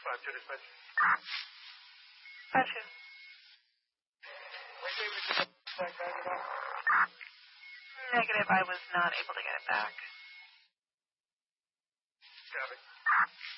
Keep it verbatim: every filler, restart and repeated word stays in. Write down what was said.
five two dispatch. Five two. Wait, wait, wait, back, back it up. Negative, I was not able to get it back. Copy.